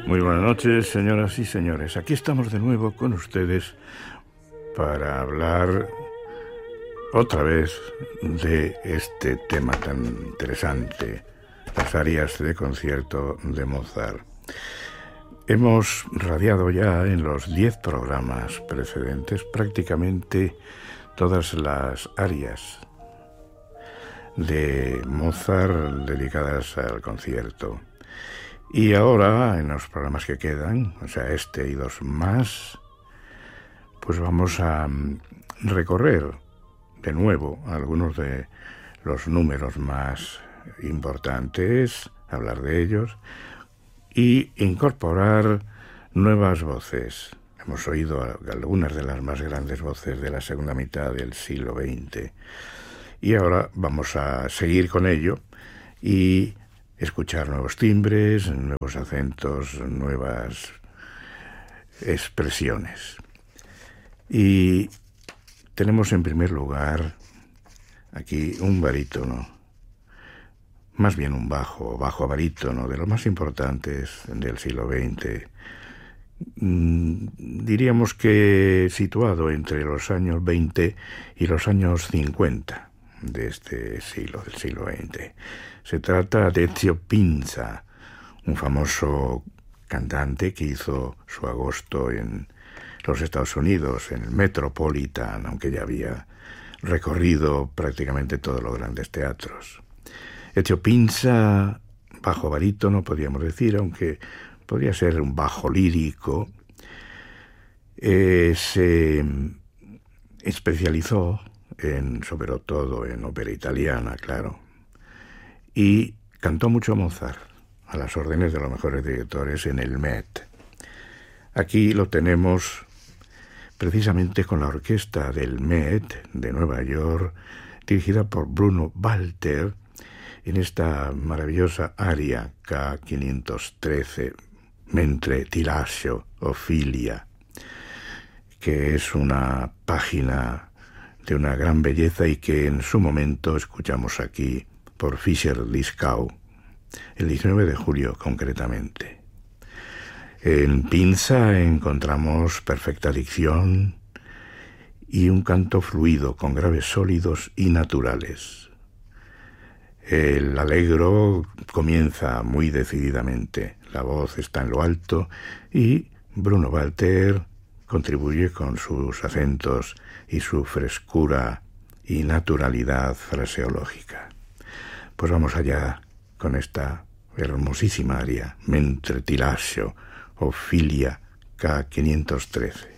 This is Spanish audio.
Muy buenas noches, señoras y señores. Aquí estamos de nuevo con ustedes para hablar otra vez de este tema tan interesante, las arias de concierto de Mozart. Hemos radiado ya en los 10 programas precedentes prácticamente todas las arias de Mozart dedicadas al concierto. Y ahora, en los programas que quedan, o sea, este y 2 más, pues vamos a recorrer de nuevo algunos de los números más importantes, hablar de ellos, y incorporar nuevas voces. Hemos oído algunas de las más grandes voces de la segunda mitad del siglo XX. Y ahora vamos a seguir con ello y escuchar nuevos timbres, nuevos acentos, nuevas expresiones. Y tenemos en primer lugar aquí un barítono, más bien un bajo barítono, de los más importantes del siglo XX. Diríamos que situado entre los años 20 y los años 50 de este siglo, del siglo XX. Se trata de Ezio Pinza, un famoso cantante que hizo su agosto en los Estados Unidos, en el Metropolitan, aunque ya había recorrido prácticamente todos los grandes teatros. Ezio Pinza, bajo barítono, podríamos decir, aunque podría ser un bajo lírico, se especializó sobre todo en ópera italiana, claro, y cantó mucho Mozart, a las órdenes de los mejores directores en el Met. Aquí lo tenemos precisamente con la orquesta del Met de Nueva York, dirigida por Bruno Walter, en esta maravillosa aria K513, Mentre ti lascio, Ophelia, que es una página de una gran belleza y que en su momento escuchamos aquí por Fischer-Dieskau, el 19 de julio concretamente. En Pinza encontramos perfecta dicción y un canto fluido con graves sólidos y naturales. El allegro comienza muy decididamente, la voz está en lo alto y Bruno Walter contribuye con sus acentos y su frescura y naturalidad fraseológica. Pues vamos allá con esta hermosísima aria, Mentre ti lascio, Ophelia K513.